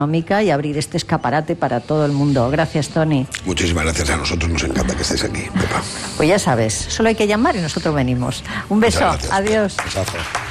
económica y abrir este escaparate para todo el mundo. Gracias, Toni. Muchísimas gracias, a nosotros nos encanta que estés aquí, Pepa. Pues ya sabes, solo hay que llamar y nosotros venimos. Un beso, adiós. Besazo.